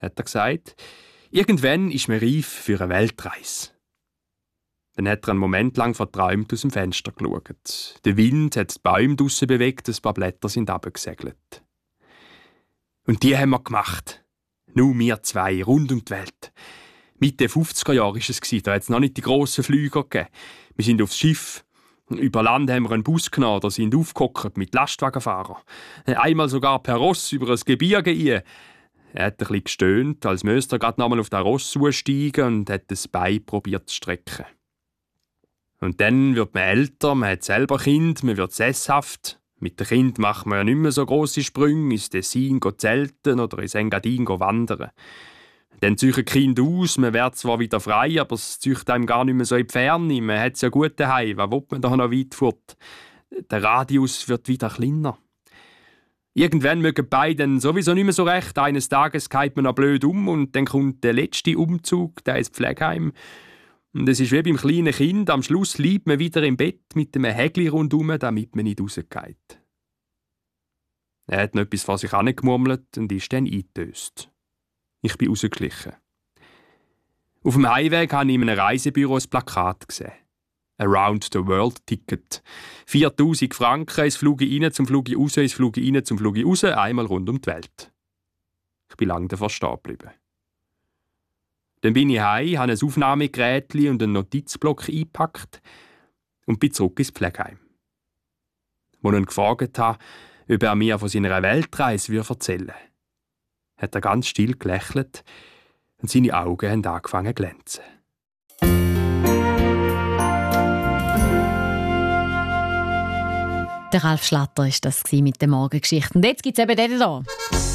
hat er gesagt. Irgendwann ist man reif für eine Weltreise. Dann hat er einen Moment lang verträumt aus dem Fenster geschaut. Der Wind hat die Bäume draussen bewegt, ein paar Blätter sind runtergesegelt. Und die haben wir gemacht. Nur wir zwei, rund um die Welt. Mitte 50er Jahre war es, da hat es noch nicht die grossen Flüger gegeben. Wir sind aufs Schiff. Über Land haben wir einen Bus genommen, da sind aufgehockt mit Lastwagenfahrern. Einmal sogar per Ross über ein Gebirge rein. Er hat ein bisschen gestöhnt, als müsste er gerade noch einmal auf den Ross zusteigen und hat das Bein probiert zu strecken. Und dann wird man älter, man hat selber Kind, man wird sesshaft. Mit dem Kind macht man ja nicht mehr so grosse Sprünge, ins Tessin zelten oder ins Engadin wandern. Dann zieht ein Kind aus, man wird zwar wieder frei, aber es zieht einem gar nicht mehr so in die Ferne. Man hat es ja gut daheim, was will man da noch weit fort? Der Radius wird wieder kleiner. Irgendwann mögen beide dann sowieso nicht mehr so recht. Eines Tages geht man noch blöd um und dann kommt der letzte Umzug, der ins Pflegeheim. Und es ist wie beim kleinen Kind, am Schluss liegt man wieder im Bett mit einem Hägli rundherum, damit man nicht rausgeht. Er hat noch etwas vor sich angemurmelt und ist dann eingetöst. Ich bin rausgeschlichen. Auf dem Heimweg habe ich in einem Reisebüro ein Plakat gesehen. «Around the World Ticket». 4'000 Franken, ins Flug rein, zum Flug raus, ins Flug rein, zum Flug raus, einmal rund um die Welt. Ich bin lange davor stehen geblieben. Dann bin ich heim, habe ein Aufnahmegerät und einen Notizblock eingepackt und bin zurück ins Pflegeheim. Als ich ihn gefragt habe, ob er mir von seiner Weltreise erzählen würde, hat er ganz still gelächelt und seine Augen haben angefangen zu glänzen. Der Ralf Schlatter war das mit der Morgengeschichte. Und jetzt gibt es eben den hier.